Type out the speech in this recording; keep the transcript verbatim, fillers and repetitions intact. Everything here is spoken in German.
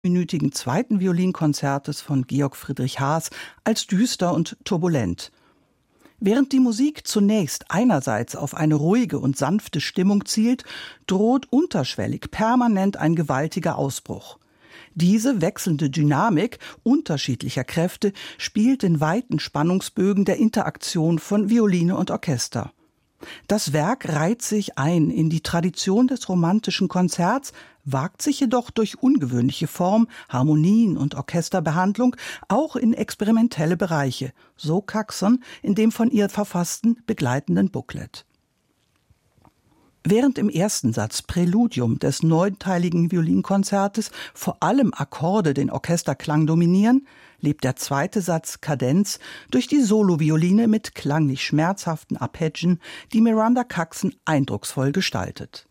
minütigen zweiten Violinkonzertes von Georg Friedrich Haas als düster und turbulent. Während die Musik zunächst einerseits auf eine ruhige und sanfte Stimmung zielt, droht unterschwellig permanent ein gewaltiger Ausbruch. Diese wechselnde Dynamik unterschiedlicher Kräfte spielt in weiten Spannungsbögen der Interaktion von Violine und Orchester. Das Werk reiht sich ein in die Tradition des romantischen Konzerts, wagt sich jedoch durch ungewöhnliche Form, Harmonien und Orchesterbehandlung auch in experimentelle Bereiche, so Caxon in dem von ihr verfassten begleitenden Booklet. Während im ersten Satz Präludium des neunteiligen Violinkonzertes vor allem Akkorde den Orchesterklang dominieren, lebt der zweite Satz Kadenz durch die Solovioline mit klanglich schmerzhaften Arpeggien, die Miranda Caxon eindrucksvoll gestaltet.